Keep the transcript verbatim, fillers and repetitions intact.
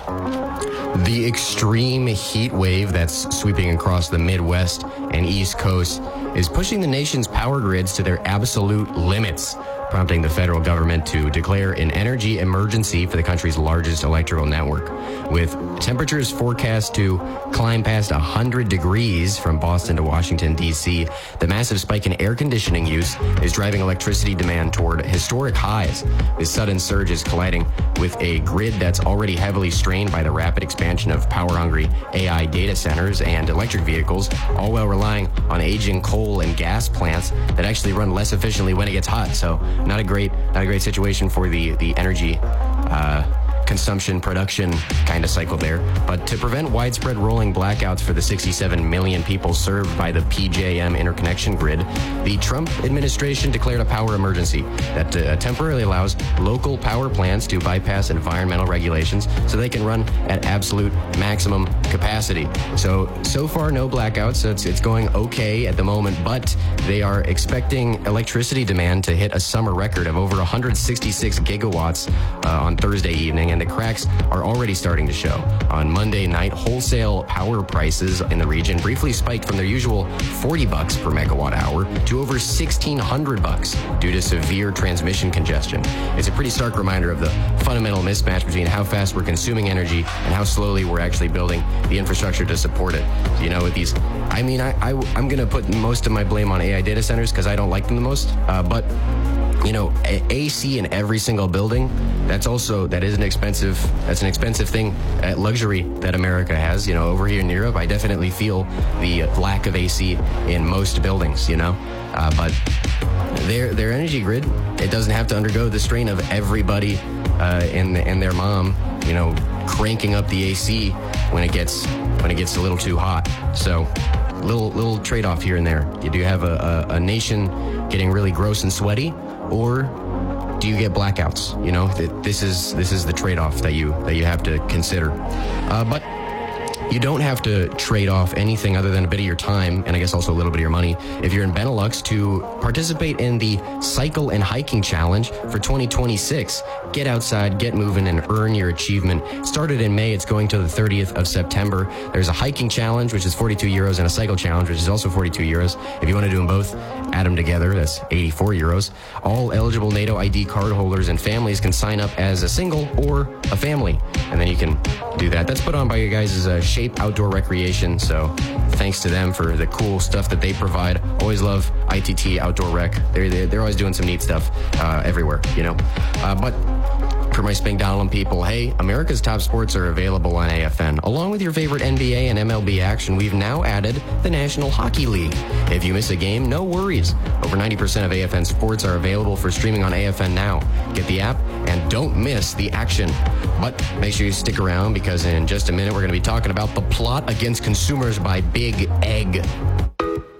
The extreme heat wave that's sweeping across the Midwest and East Coast is pushing the nation's power grids to their absolute limits, prompting the federal government to declare an energy emergency for the country's largest electrical network. With temperatures forecast to climb past one hundred degrees from Boston to Washington, D C, the massive spike in air conditioning use is driving electricity demand toward historic highs. This sudden surge is colliding with a grid that's already heavily strained by the rapid expansion of power-hungry A I data centers and electric vehicles, all while relying on aging coal and gas plants that actually run less efficiently when it gets hot. So not a great, not a great situation for the, the energy uh, consumption, production kind of cycle there. But to prevent widespread rolling blackouts for the sixty-seven million people served by the P J M interconnection grid, the Trump administration declared a power emergency that uh, temporarily allows local power plants to bypass environmental regulations so they can run at absolute maximum capacity. So, so far, no blackouts. So it's, it's going okay at the moment, but they are expecting electricity demand to hit a summer record of over one hundred sixty-six gigawatts uh, on Thursday evening, and the cracks are already starting to show. On Monday night, wholesale power prices in the region briefly spiked from their usual forty bucks per megawatt hour to over sixteen hundred bucks due to severe transmission congestion. It's a pretty stark reminder of the fundamental mismatch between how fast we're consuming energy and how slowly we're actually building the infrastructure to support it. You know, with these, I mean, I, I, I'm going to put most of my blame on A I data centers because I don't like them the most, uh, but you know, A C in every single building, that's also, that is an expensive, that's an expensive thing, uh, luxury that America has. You know, over here in Europe, I definitely feel the lack of A C in most buildings, you know, uh, but their, their energy grid, it doesn't have to undergo the strain of everybody uh, and, and their mom, you know, cranking up the A C when it gets, when it gets a little too hot. So, little, little trade-off here and there. You do have a, a, a nation getting really gross and sweaty, or do you get blackouts? You know, this is this is the trade-off that you that you have to consider. Uh, but you don't have to trade off anything other than a bit of your time, and I guess also a little bit of your money, if you're in Benelux, to participate in the Cycle and Hiking Challenge for twenty twenty-six. Get outside, get moving, and earn your achievement. Started in May, it's going to the thirtieth of September. There's a hiking challenge, which is forty-two euros, and a cycle challenge, which is also forty-two euros. If you want to do them both, add them together, that's eighty-four euros. All eligible NATO I D card holders and families can sign up as a single or a family, and then you can do that. That's put on by your guys' uh, Shape Outdoor Recreation, so thanks to them for the cool stuff that they provide. Always love I T T Outdoor Rec. They're, they're, they're always doing some neat stuff uh, everywhere, you know. Uh, but for my Spink Donald people, hey, America's top sports are available on A F N. Along with your favorite N B A and M L B action, we've now added the National Hockey League. If you miss a game, no worries. Over ninety percent of A F N sports are available for streaming on A F N Now. Get the app and don't miss the action. But make sure you stick around, because in just a minute we're going to be talking about the plot against consumers by Big Egg.